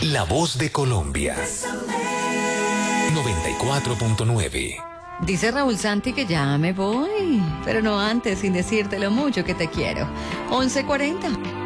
La voz de Colombia. 94.9. Dice Raúl Santi que ya me voy, pero no antes sin decirte lo mucho que te quiero. 11:40.